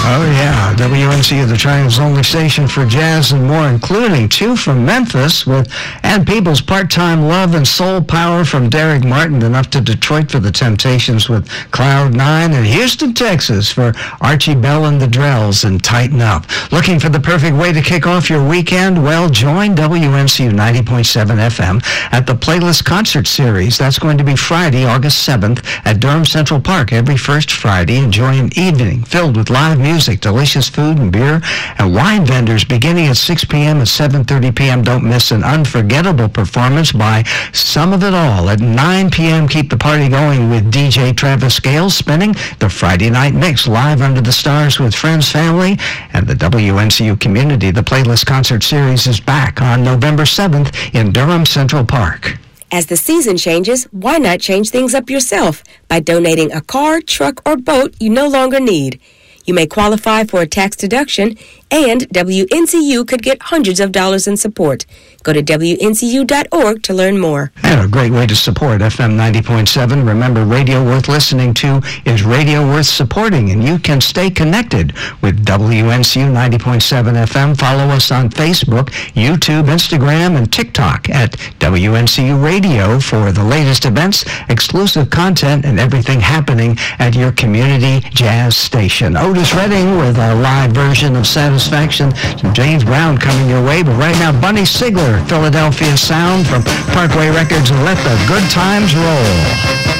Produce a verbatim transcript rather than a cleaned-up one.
Oh, yeah. W N C U, the Triangle's only station for jazz and more, including two from Memphis with Ann Peebles' Part-Time Love and Soul Power from Derek Martin, and up to Detroit for the Temptations with Cloud Nine, and Houston, Texas for Archie Bell and the Drells and Tighten Up. Looking for the perfect way to kick off your weekend? Well, join W N C U ninety point seven F M at the Playlist Concert Series. That's going to be Friday, August seventh at Durham Central Park. Every first Friday, enjoy an evening filled with live music, delicious food and beer, and wine vendors beginning at six p.m. and seven thirty p.m. Don't miss an unforgettable performance by Some of It All. At nine p.m., keep the party going with D J Travis Scales spinning the Friday Night Mix live under the stars with friends, family, and the W N C U community. The Playlist Concert Series is back on November seventh in Durham Central Park. As the season changes, why not change things up yourself by donating a car, truck, or boat you no longer need? You may qualify for a tax deduction, and W N C U could get hundreds of dollars in support. Go to W N C U dot org to learn more. And a great way to support F M ninety point seven. Remember, radio worth listening to is radio worth supporting, and you can stay connected with W N C U ninety point seven F M. Follow us on Facebook, YouTube, Instagram, and TikTok at W N C U Radio for the latest events, exclusive content, and everything happening at your community jazz station. Otis Redding with a live version of Satisfaction. Some James Brown coming your way, but right now, Bunny Sigler, Philadelphia Sound from Parkway Records, and Let the Good Times Roll.